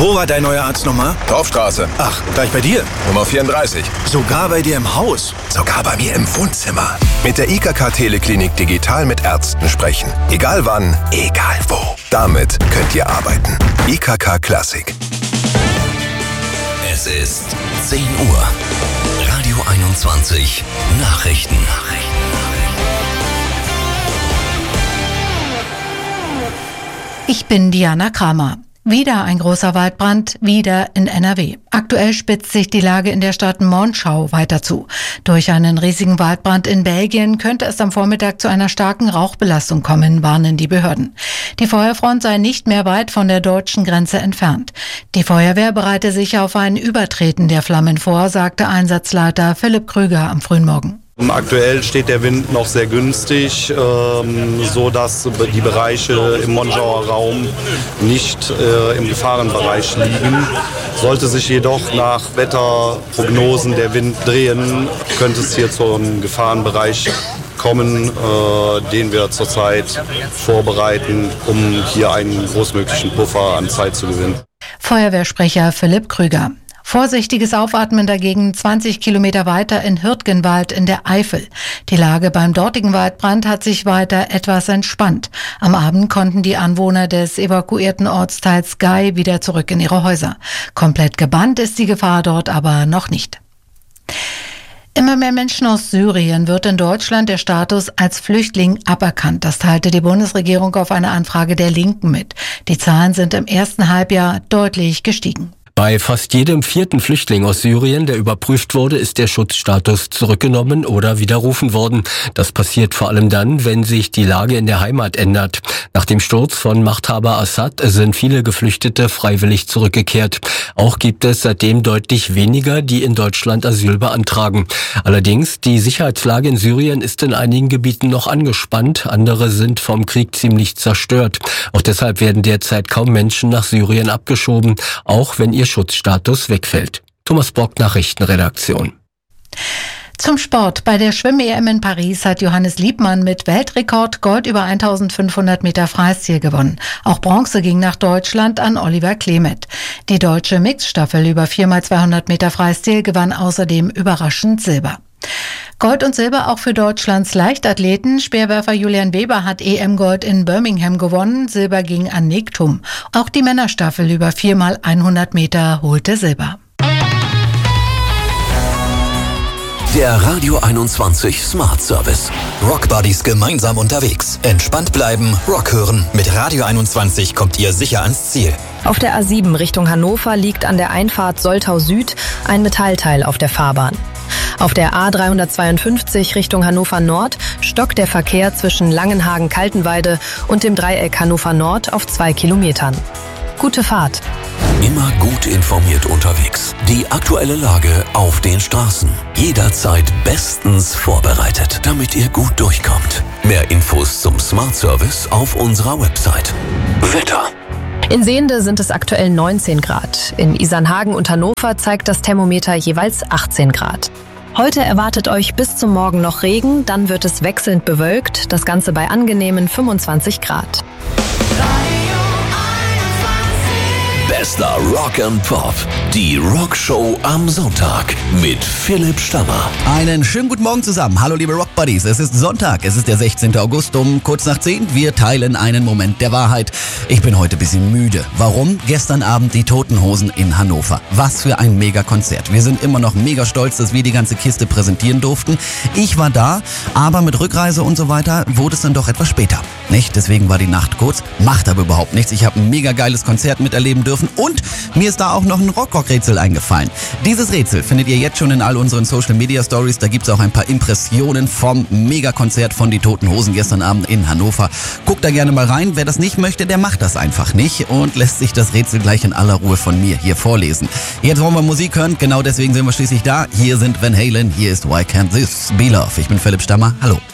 Wo war dein neuer Arzt nochmal? Torfstraße. Ach, gleich bei dir? Nummer 34. Sogar bei dir im Haus? Sogar bei mir im Wohnzimmer. Mit der IKK Teleklinik digital mit Ärzten sprechen. Egal wann, egal wo. Damit könnt ihr arbeiten. IKK Klassik. Es ist 10 Uhr. Radio 21 Nachrichten. Ich bin Diana Kramer. Wieder ein großer Waldbrand, wieder in NRW. Aktuell spitzt sich die Lage in der Stadt Monschau weiter zu. Durch einen riesigen Waldbrand in Belgien könnte es am Vormittag zu einer starken Rauchbelastung kommen, warnen die Behörden. Die Feuerfront sei nicht mehr weit von der deutschen Grenze entfernt. Die Feuerwehr bereite sich auf ein Übertreten der Flammen vor, sagte Einsatzleiter Philipp Krüger am frühen Morgen. Aktuell steht der Wind noch sehr günstig, so dass die Bereiche im Monschauer Raum nicht im Gefahrenbereich liegen. Sollte sich jedoch nach Wetterprognosen der Wind drehen, könnte es hier zu einem Gefahrenbereich kommen, den wir zurzeit vorbereiten, um hier einen großmöglichen Puffer an Zeit zu gewinnen. Feuerwehrsprecher Philipp Krüger. Vorsichtiges Aufatmen dagegen 20 Kilometer weiter in Hürtgenwald in der Eifel. Die Lage beim dortigen Waldbrand hat sich weiter etwas entspannt. Am Abend konnten die Anwohner des evakuierten Ortsteils Gei wieder zurück in ihre Häuser. Komplett gebannt ist die Gefahr dort aber noch nicht. Immer mehr Menschen aus Syrien wird in Deutschland der Status als Flüchtling aberkannt. Das teilte die Bundesregierung auf eine Anfrage der Linken mit. Die Zahlen sind im ersten Halbjahr deutlich gestiegen. Bei fast jedem 4. Flüchtling aus Syrien, der überprüft wurde, ist der Schutzstatus zurückgenommen oder widerrufen worden. Das passiert vor allem dann, wenn sich die Lage in der Heimat ändert. Nach dem Sturz von Machthaber Assad sind viele Geflüchtete freiwillig zurückgekehrt. Auch gibt es seitdem deutlich weniger, die in Deutschland Asyl beantragen. Allerdings, die Sicherheitslage in Syrien ist in einigen Gebieten noch angespannt. Andere sind vom Krieg ziemlich zerstört. Auch deshalb werden derzeit kaum Menschen nach Syrien abgeschoben, auch wenn ihr Schutzstatus wegfällt. Thomas Bock, Nachrichtenredaktion. Zum Sport. Bei der Schwimm-EM in Paris hat Johannes Liebmann mit Weltrekord Gold über 1500 Meter Freistil gewonnen. Auch Bronze ging nach Deutschland an Oliver Klemet. Die deutsche Mixstaffel über 4x200 Meter Freistil gewann außerdem überraschend Silber. Gold und Silber auch für Deutschlands Leichtathleten. Speerwerfer Julian Weber hat EM-Gold in Birmingham gewonnen. Silber ging an Nick Thum. Auch die Männerstaffel über 4x100 Meter holte Silber. Der Radio 21 Smart Service. Rock Buddies gemeinsam unterwegs. Entspannt bleiben, Rock hören. Mit Radio 21 kommt ihr sicher ans Ziel. Auf der A7 Richtung Hannover liegt an der Einfahrt Soltau Süd ein Metallteil auf der Fahrbahn. Auf der A352 Richtung Hannover Nord stockt der Verkehr zwischen Langenhagen-Kaltenweide und dem Dreieck Hannover Nord auf 2 Kilometern. Gute Fahrt. Immer gut informiert unterwegs. Die aktuelle Lage auf den Straßen. Jederzeit bestens vorbereitet, damit ihr gut durchkommt. Mehr Infos zum Smart Service auf unserer Website. Wetter. In Sehnde sind es aktuell 19 Grad. In Isernhagen und Hannover zeigt das Thermometer jeweils 18 Grad. Heute erwartet euch bis zum Morgen noch Regen, dann wird es wechselnd bewölkt, das Ganze bei angenehmen 25 Grad. Bester Rock and Pop. Die Rockshow am Sonntag mit Philipp Stammer. Einen schönen guten Morgen zusammen. Hallo liebe Rock Buddies. Es ist Sonntag. Es ist der 16. August um kurz nach 10. Wir teilen einen Moment der Wahrheit. Ich bin heute ein bisschen müde. Warum? Gestern Abend die Toten Hosen in Hannover. Was für ein Mega-Konzert. Wir sind immer noch mega stolz, dass wir die ganze Kiste präsentieren durften. Ich war da, aber mit Rückreise und so weiter wurde es dann doch etwas später. Nicht? Deswegen war die Nacht kurz. Macht aber überhaupt nichts. Ich habe ein mega geiles Konzert miterleben dürfen. Und mir ist da auch noch ein Rock-Rätsel eingefallen. Dieses Rätsel findet ihr jetzt schon in all unseren Social-Media-Stories. Da gibt es auch ein paar Impressionen vom Megakonzert von Die Toten Hosen gestern Abend in Hannover. Guckt da gerne mal rein. Wer das nicht möchte, der macht das einfach nicht und lässt sich das Rätsel gleich in aller Ruhe von mir hier vorlesen. Jetzt wollen wir Musik hören. Genau deswegen sind wir schließlich da. Hier sind Van Halen. Hier ist Why Can't This Be Love. Ich bin Philipp Stammer. Hallo.